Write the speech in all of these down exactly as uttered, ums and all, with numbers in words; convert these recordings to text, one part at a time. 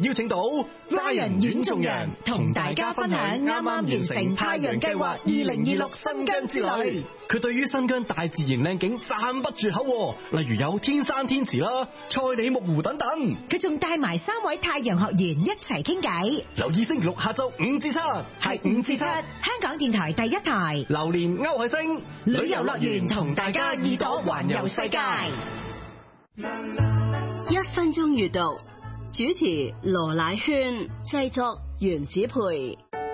邀請到 Ryan 阮仲陽同大家分享啱啱完成太陽計劃二零二六新疆之旅。佢對於新疆大自然靚景讚不絕口，例如有天山天池啦、賽里木湖等等。 佢仲帶埋三位太陽學員一齊傾偈。 留意星期六下晝五至七，係五至七，香港電台第一台。 榴蓮歐海星旅遊樂園同大家耳朵環遊世界。 一分鐘閱讀，主持羅乃萱，製作袁子培。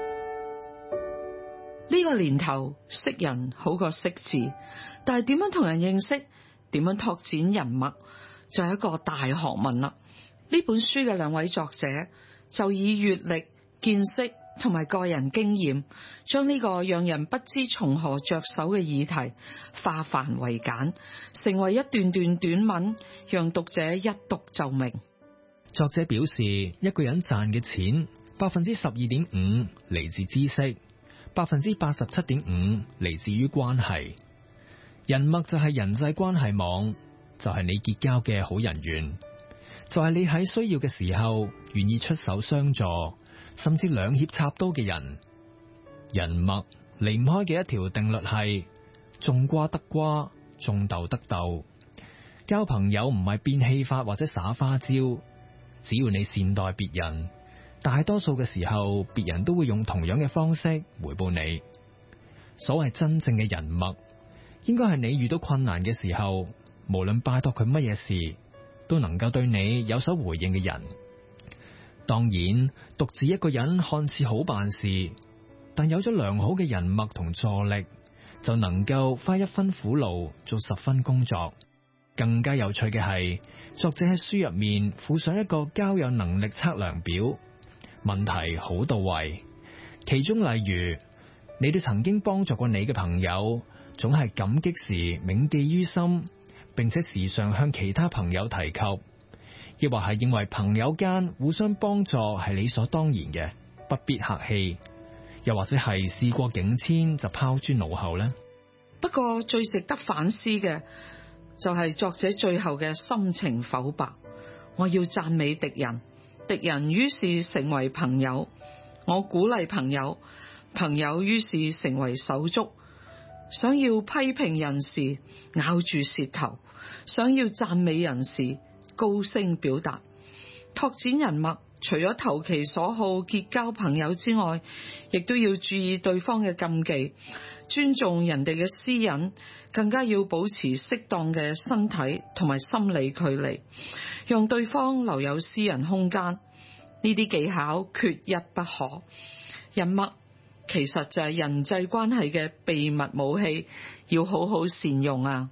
呢個年頭識人好過識字，但係點樣同人認識，點樣拓展人脈，就係一個大學問啦。呢本書嘅兩位作者就以閱歷、見識同埋個人經驗，將呢個讓人不知從何着手嘅議題化繁為簡，成為一段段短文，讓讀者一讀就明。 作者表示，一個人賺嘅錢百分之十二點五嚟自知識，百分之八十七點五嚟自於關係。人脈就係人際關係網，就係你結交嘅好人緣，就係你喺需要嘅時候願意出手相助，甚至兩肋插刀嘅人。人脈離唔開嘅一條定律係種瓜得瓜，種豆得豆。交朋友唔係變戲法或者耍花招，只要你善待別人，大多數嘅時候別人都會用同樣嘅方式回報你。所謂真正嘅人脈，應該係你遇到困難嘅時候，無論拜託佢乜嘢事，都能夠對你有所回應嘅人。當然，獨自一個人看似好辦事，但有咗良好嘅人脈同助力，就能夠花一分苦勞做十分工作。更加有趣嘅係，作者喺書入面附上一個交友能力測量表，問題好到位。其中例如，你對曾經幫助過你嘅朋友，總係感激時銘記於心，並且時常向其他朋友提及，亦或係認為朋友間互相幫助係理所當然嘅，不必客氣，又或者係事過境遷就拋諸腦後呢？ 不過最值得反思嘅就係作者最後嘅深情剖白。我要讚美敵人，敵人於是成為朋友；我鼓勵朋友，朋友於是成為手足。想要批評人時咬住舌頭，想要讚美人時高聲表達。拓展人脈，除咗投其所好結交朋友之外，亦都要注意對方嘅禁忌，尊重人哋嘅私隱，更加要保持適當嘅身體同埋心理距離，讓對方留有私人空間。呢啲技巧缺一不可。人脈其實就係人際關係嘅秘密武器，要好好善用啊！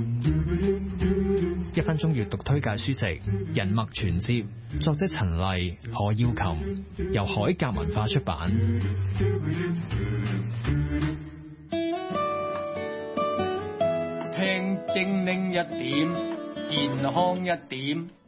一分鐘閱讀推介書籍《人脈全接》，作者陳麗、何耀琴，由海格文化出版。 聽精靈一點，健康一點。